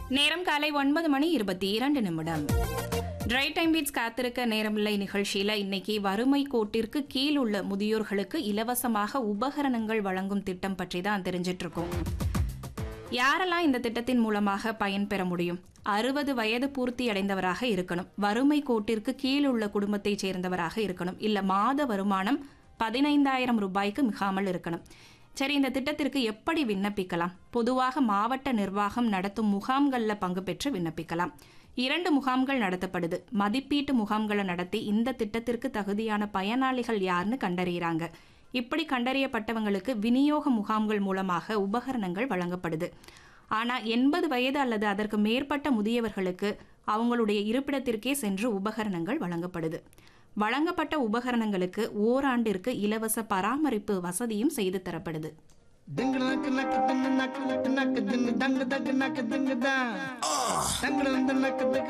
நேரம் காலை 9:22 try time beats காத்திருக்க நேரமில்லை நிகழ்ச்சியில இன்னைக்கு வறுமை கோட்டிற்கு கீழ் உள்ள முதியோர்களுக்கு இலவசமாக உபகரணங்கள் வழங்கும் திட்டம் பற்றி தான் தெரிஞ்சிட்டு இருக்கோம். யாரெல்லாம் இந்த திட்டத்தின் மூலமாக பயன்பெற முடியும்? 60 வயது பூர்த்தி அடைந்தவராக இருக்கணும், வறுமை கோட்டிற்கு கீழ் உள்ள குடும்பத்தைச் சேர்ந்தவராக இருக்கணும், இல்ல மாத வருமானம் 15,000 ரூபாய்க்கு மிகாமல் இருக்கணும். சரி, இந்த திட்டத்திற்கு எப்படி விண்ணப்பிக்கலாம்? பொதுவாக மாவட்ட நிர்வாகம் நடத்தும் முகாம்களில் பங்கு பெற்று விண்ணப்பிக்கலாம். 2 முகாம்கள் நடத்தப்படுது. மதிப்பீட்டு முகாம்களை நடத்தி இந்த திட்டத்திற்கு தகுதியான பயனாளிகள் யாருன்னு கண்டறியறாங்க. இப்படி கண்டறியப்பட்டவங்களுக்கு விநியோக முகாம்கள் மூலமாக உபகரணங்கள் வழங்கப்படுது. ஆனா 80 வயது அல்லது அதற்கு மேற்பட்ட முதியவர்களுக்கு அவங்களுடைய இருப்பிடத்திற்கே சென்று உபகரணங்கள் வழங்கப்படுது. வழங்கப்பட்ட உபகரணங்களுக்கு ஓராண்டிற்கு இலவச பராமரிப்பு வசதியும் செய்து தரப்படுது.